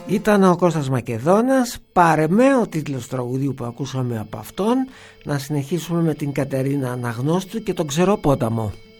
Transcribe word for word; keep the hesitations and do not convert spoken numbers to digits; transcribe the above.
Ήταν ο Κώστας Μακεδόνας. Πάρε με, ο τίτλος του τραγουδίου που ακούσαμε από αυτόν. Να συνεχίσουμε με την Κατερίνα Αναγνώστου και τον Ξεροπόταμο.